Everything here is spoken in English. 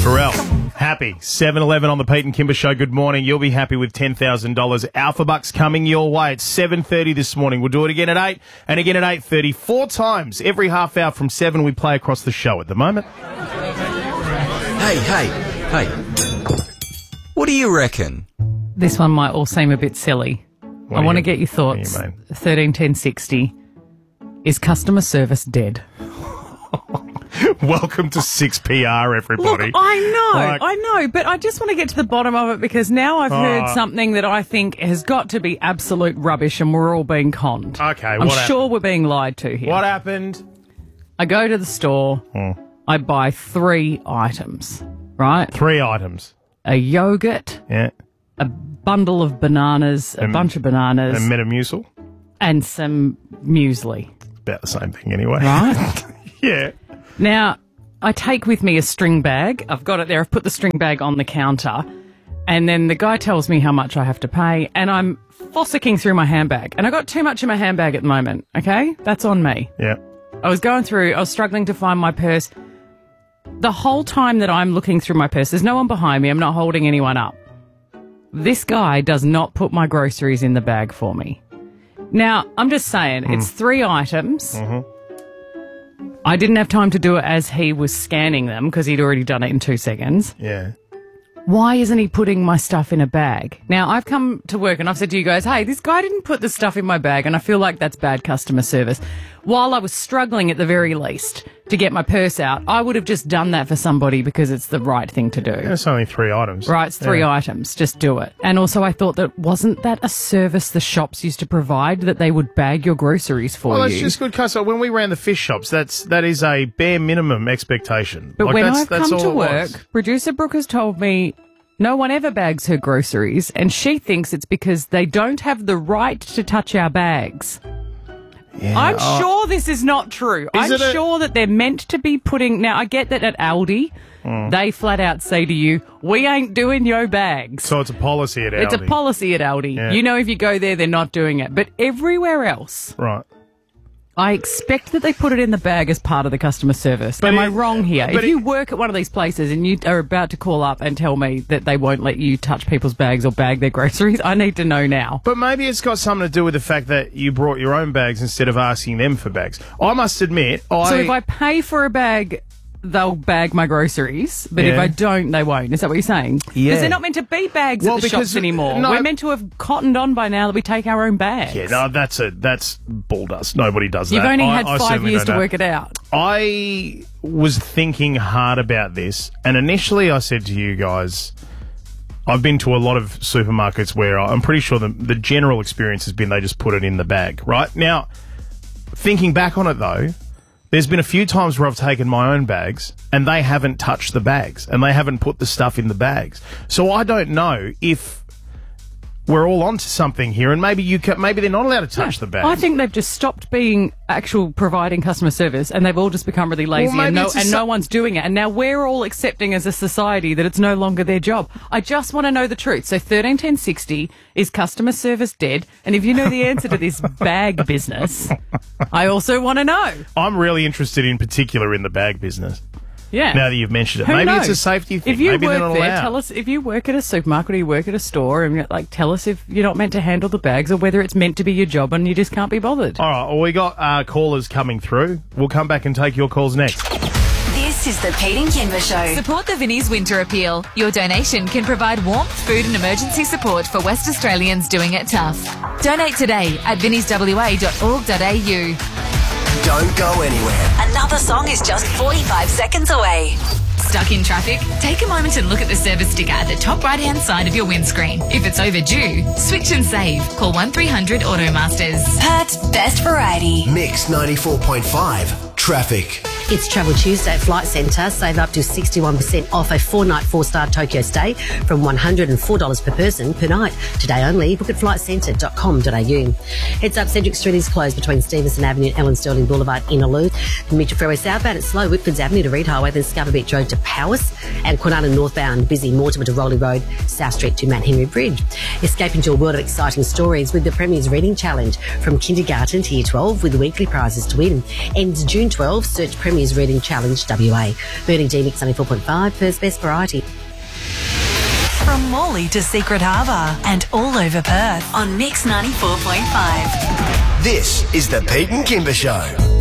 Pharrell, happy. 7-11 on the Pete and Kimber Show. Good morning. You'll be happy with $10,000. Alpha Bucks coming your way. It's 7:30 this morning. We'll do it again at 8 and again at 8:30. 4 times every half hour from 7 we play across the show at the moment. Hey. What do you reckon? This one might all seem a bit silly. I want to get your thoughts. 13 10 60. Is customer service dead? Welcome to 6PR, everybody. Look, I know, but I just want to get to the bottom of it because now I've heard something that I think has got to be absolute rubbish and we're all being conned. Okay, I'm sure we're being lied to here. What happened? I go to the store, I buy 3 items, right? 3 items. A yogurt, Yeah. a bundle of bananas, a bunch of bananas, And Metamucil. and some muesli. About the same thing anyway. Right? Yeah. Now, I take with me a string bag. I've got it there. I've put the string bag on the counter. And then the guy tells me how much I have to pay. And I'm fossicking through my handbag. And I got too much in my handbag at the moment. Okay? That's on me. Yeah. I was struggling to find my purse. The whole time that I'm looking through my purse, there's no one behind me. I'm not holding anyone up. This guy does not put my groceries in the bag for me. Now, I'm just saying, it's 3 items. I didn't have time to do it as he was scanning them because he'd already done it in 2 seconds. Yeah. Why isn't he putting my stuff in a bag? Now, I've come to work and I've said to you guys, hey, this guy didn't put the stuff in my bag and I feel like that's bad customer service. While I was struggling at the very least to get my purse out, I would have just done that for somebody because it's the right thing to do. It's only 3 items. Right, it's 3 items. Just do it. And also I thought that wasn't that a service the shops used to provide, that they would bag your groceries for Well, you? that's just good customer. When we ran the fish shops, that is a bare minimum expectation. But Like, when that's I've come all to it was. work, producer Brooke has told me no one ever bags her groceries, and she thinks it's because they don't have the right to touch our bags. Yeah, I'm sure this is not true. I'm sure that they're meant to be putting... Now, I get that at Aldi, they flat out say to you, we ain't doing your bags. So it's a policy at Aldi. It's a policy at Aldi. Yeah. You know, if you go there, they're not doing it. But everywhere else... Right. I expect that they put it in the bag as part of the customer service. Am I wrong here? If you work at one of these places and you are about to call up and tell me that they won't let you touch people's bags or bag their groceries, I need to know now. But maybe it's got something to do with the fact that you brought your own bags instead of asking them for bags. I must admit, So if I pay for a bag, they'll bag my groceries, but if I don't, they won't. Is that what you're saying? Yeah. Because they're not meant to be bags at the shops anymore. No, we're meant to have cottoned on by now that we take our own bags. Yeah, no, that's bull dust. Nobody does that. You've only had I 5 years to don't know. work it out. I was thinking hard about this, and initially I said to you guys, I've been to a lot of supermarkets where I'm pretty sure the general experience has been they just put it in the bag, right? Now, thinking back on it though, there's been a few times where I've taken my own bags and they haven't touched the bags and they haven't put the stuff in the bags. So I don't know if we're all onto something here, and maybe they're not allowed to touch the bags. I think they've just stopped being actual providing customer service, and they've all just become really lazy, and no one's doing it. And now we're all accepting as a society that it's no longer their job. I just want to know the truth. So 13 10 60, is customer service dead? And if you know the answer to this bag business, I also want to know. I'm really interested in particular in the bag business. Yeah. Now that you've mentioned it, Who maybe knows? it's a safety thing. If you maybe work they're not there, allowed. tell us. If you work at a supermarket or you work at a store, and tell us if you're not meant to handle the bags or whether it's meant to be your job and you just can't be bothered. All right, well, we got callers coming through. We'll come back and take your calls next. This is the Pete and Kimber Show. Support the Vinnie's Winter Appeal. Your donation can provide warmth, food and emergency support for West Australians doing it tough. Donate today at vinnieswa.org.au. Don't go anywhere. Another song is just 45 seconds away. Stuck in traffic? Take a moment and look at the service sticker at the top right-hand side of your windscreen. If it's overdue, switch and save. Call 1300 Automasters. Perth's best variety. Mix 94.5. Traffic. It's Travel Tuesday at Flight Centre. Save up to 61% off a 4-night 4-star Tokyo stay from $104 per person per night. Today only. Book at flightcentre.com.au. Heads up, Cedric Street is closed between Stevenson Avenue and Ellen Sterling Boulevard in Aloo. The Mitchell Freeway southbound it's slow. Whitfords Avenue to Reed Highway, then Scarborough Beach Road to Powys, and Kwinana northbound busy Mortimer to Rowley Road, South Street to Mount Henry Bridge. Escape into a world of exciting stories with the Premier's Reading Challenge from kindergarten to year 12 with weekly prizes to win. Ends June 12. Search Premier News Reading Challenge WA. Burning D Mix 94.5, Perth's best variety. From Morley to Secret Harbour and all over Perth on Mix 94.5. This is the Pete and Kimber Show.